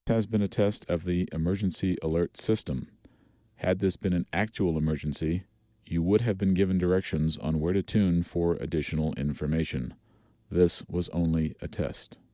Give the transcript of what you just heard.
has been a test of the emergency alert system. Had this been an actual emergency, you would have been given directions on where to tune for additional information. This was only a test.